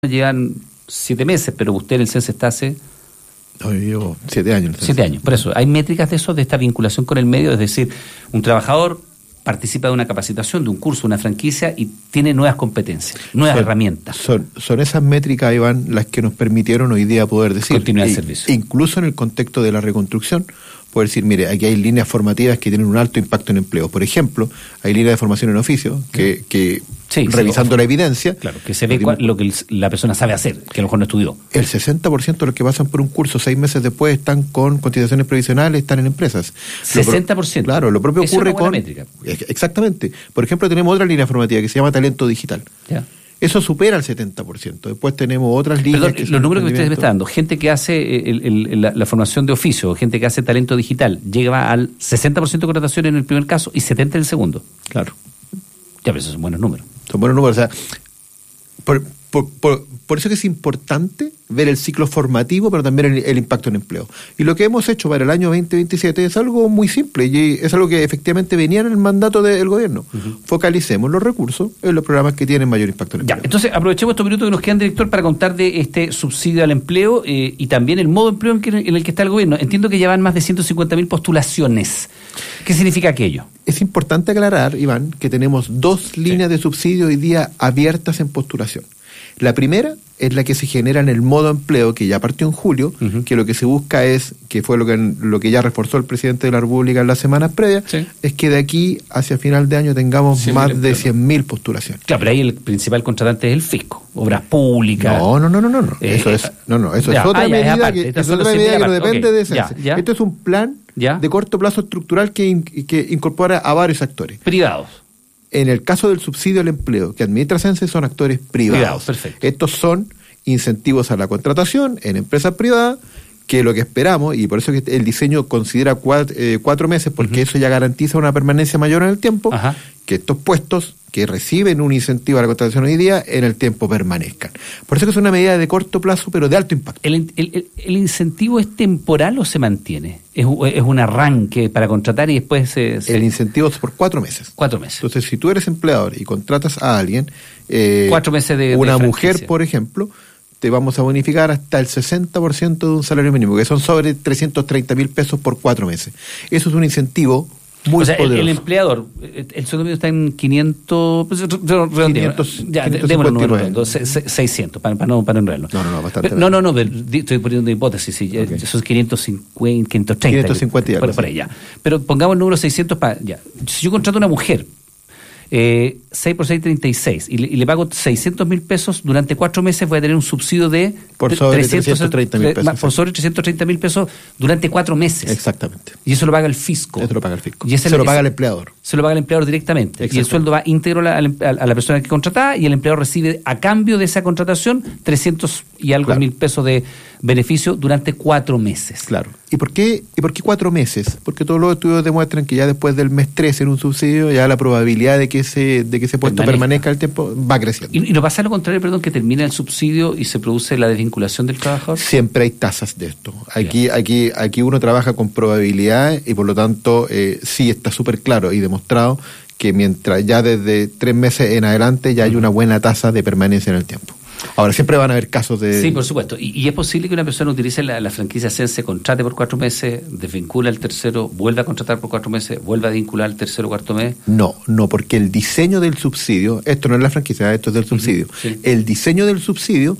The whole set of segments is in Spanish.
llevan 7 meses, pero usted en el CENSE está hace... No, yo llevo 7 años. 7 años, por eso. Hay métricas de eso, de esta vinculación con el medio, es decir, un trabajador participa de una capacitación, de un curso, una franquicia y tiene nuevas competencias, nuevas herramientas. Son esas métricas, Iván, las que nos permitieron hoy día poder decir... Continuidad del servicio. Incluso en el contexto de la reconstrucción, poder decir, mire, aquí hay líneas formativas que tienen un alto impacto en empleo. Por ejemplo, hay líneas de formación en oficio que revisando la evidencia... Claro, que se ve lo que la persona sabe hacer, que a lo mejor no estudió. El 60% de los que pasan por un curso 6 meses después están con cotizaciones previsionales, están en empresas. 60%. Claro, lo propio eso ocurre es una con... buena métrica. Exactamente. Por ejemplo, tenemos otra línea formativa que se llama talento digital. Ya. Eso supera el 70%. Después tenemos otras líneas... Perdón, los números que ustedes me están dando, gente que hace la formación de oficio, gente que hace talento digital, llega al 60% de contratación en el primer caso y 70% en el segundo. Claro. Ya, pero esos son buenos números. Son buenos números. O sea, por eso que es importante ver el ciclo formativo, pero también el impacto en empleo. Y lo que hemos hecho para el año 2027 es algo muy simple y es algo que efectivamente venía en el mandato del gobierno. Uh-huh. Focalicemos los recursos en los programas que tienen mayor impacto en empleo. Ya, entonces aprovechemos estos minutos que nos quedan, director, para contar de este subsidio al empleo y también el modo de empleo en el que está el gobierno. Entiendo que ya van más de 150.000 postulaciones. ¿Qué significa aquello? Es importante aclarar, Iván, que tenemos 2 líneas de subsidio hoy día abiertas en postulación. La primera es la que se genera en el modo empleo, que ya partió en julio, uh-huh. Que lo que se busca es, que fue lo que ya reforzó el presidente de la República en las semanas previas, sí. Es que de aquí hacia final de año tengamos más de 100.000 postulaciones. Claro, pero ahí el principal contratante es el fisco, obras públicas. No. Eso es otra medida que no depende de CENSE. Esto es un plan de corto plazo estructural que incorpora a varios actores. Privados. En el caso del subsidio al empleo que administra CENSE son actores privados. Perfecto. Estos son incentivos a la contratación en empresas privadas, que lo que esperamos, y por eso que el diseño considera 4 meses, porque uh-huh. Eso ya garantiza una permanencia mayor en el tiempo, uh-huh. Que estos puestos que reciben un incentivo a la contratación hoy día en el tiempo permanezcan. Por eso que es una medida de corto plazo, pero de alto impacto. ¿El incentivo es temporal o se mantiene? ¿Es un arranque para contratar y después El incentivo es por 4 meses. 4 meses. Entonces, si tú eres empleador y contratas a alguien, 4 meses de una franquicia. Mujer, por ejemplo, te vamos a bonificar hasta el 60% de un salario mínimo, que son sobre 330.000 pesos por 4 meses. Eso es un incentivo muy poderoso. El empleador, el sueldo medio está en 500, ya, démoslo número, 600, para no enredarlo. No, bastante. No, estoy poniendo una hipótesis, sí, okay. Esos 550, 530. Por ahí, ya. Pero pongamos el número 600 para, ya. Si yo contrato a una mujer, 6 por 6, 36, y le pago 600.000 pesos durante 4 meses, voy a tener un subsidio de por sobre 330.000 pesos. Por sobre 330.000 pesos durante 4 meses. Exactamente. Y eso lo paga el fisco. Eso lo paga el fisco. Y se lo paga el empleador. Se lo paga el empleador directamente. Y el sueldo va íntegro a la persona que contrata, y el empleador recibe a cambio de esa contratación 300 y algo mil pesos de beneficio durante 4 meses. Claro. ¿Y por qué 4 meses? Porque todos los estudios demuestran que ya después del mes 13 en un subsidio, ya la probabilidad de que ese puesto permanezca el tiempo va creciendo. ¿Y no pasa lo contrario, que termina el subsidio y se produce la desvinculación del trabajador? Siempre hay tasas de esto. Aquí uno trabaja con probabilidad y por lo tanto sí está súper claro y demostrado que mientras ya desde 3 meses en adelante ya hay una buena tasa de permanencia en el tiempo. Ahora, siempre van a haber casos de... Sí, por supuesto. ¿Y es posible que una persona utilice la franquicia CENSE, contrate por 4 meses, desvincula al tercero, vuelva a contratar por 4 meses, vuelva a vincular al tercero o cuarto mes? No, porque el diseño del subsidio, esto no es la franquicia, esto es del subsidio. Sí. El diseño del subsidio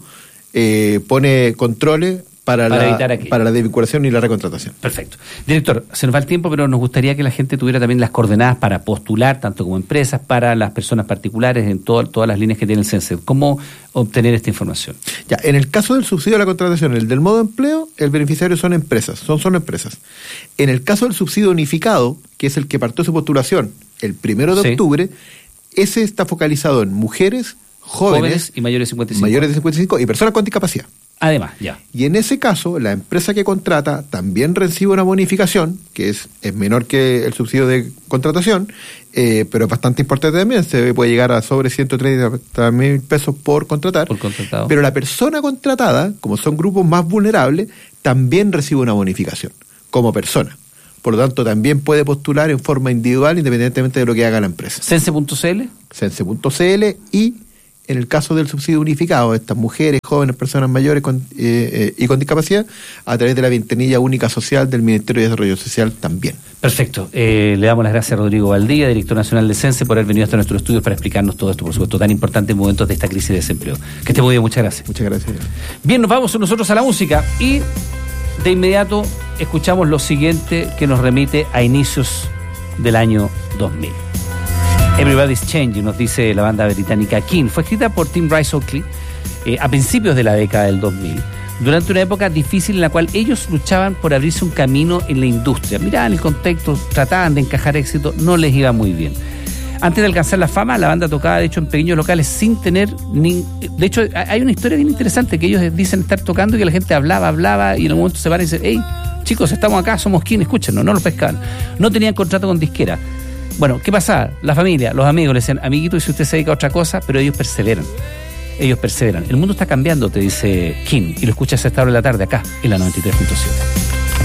pone controles para la desvinculación y la recontratación. Perfecto. Director, se nos va el tiempo, pero nos gustaría que la gente tuviera también las coordenadas para postular, tanto como empresas, para las personas particulares, en todas las líneas que tiene el CENSE. ¿Cómo obtener esta información? Ya, en el caso del subsidio a la contratación, el del modo empleo, el beneficiario son empresas, son empresas. En el caso del subsidio unificado, que es el que partió su postulación el 1 de octubre, ese está focalizado en mujeres, jóvenes y mayores de 55 y personas con discapacidad. Además, ya. Y en ese caso, la empresa que contrata también recibe una bonificación, que es menor que el subsidio de contratación, pero es bastante importante también, se puede llegar a sobre 130.000 pesos por contratar. Por contratado. Pero la persona contratada, como son grupos más vulnerables, también recibe una bonificación, como persona. Por lo tanto, también puede postular en forma individual, independientemente de lo que haga la empresa. ¿Cense.cl? Cense.cl y en el caso del subsidio unificado, estas mujeres, jóvenes, personas mayores y con discapacidad, a través de la ventanilla única social del Ministerio de Desarrollo Social también. Perfecto. Le damos las gracias a Rodrigo Valdía, director nacional de CENSE, por haber venido hasta nuestro estudio para explicarnos todo esto, por supuesto, tan importante en momentos de esta crisis de desempleo. Que esté muy bien, muchas gracias. Muchas gracias. Bien, nos vamos nosotros a la música y de inmediato escuchamos lo siguiente que nos remite a inicios del año 2000. Everybody's Changing, nos dice la banda británica King. Fue escrita por Tim Rice-Oakley a principios de la década del 2000, durante una época difícil en la cual ellos luchaban por abrirse un camino en la industria. Miraban el contexto, trataban de encajar éxito, no les iba muy bien. Antes de alcanzar la fama, la banda tocaba de hecho en pequeños locales sin tener de hecho, hay una historia bien interesante que ellos dicen estar tocando y que la gente hablaba y en un momento se paran y dicen: hey, chicos, estamos acá, somos King, escúchenos, no los pescaban. No tenían contrato con disquera. Bueno, ¿qué pasaba? La familia, los amigos le decían: amiguito, y si usted se dedica a otra cosa, pero ellos perseveran. El mundo está cambiando, te dice King, y lo escuchas a esta hora de la tarde acá, en la 93.7.